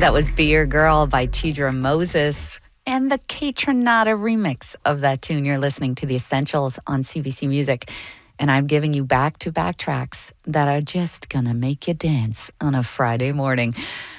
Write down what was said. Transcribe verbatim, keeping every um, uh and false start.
That was Be Your Girl by Tidra Moses and the Kaytranada remix of that tune. You're listening to The Essentials on C B C Music. And I'm giving you back-to-back tracks that are just gonna make you dance on a Friday morning.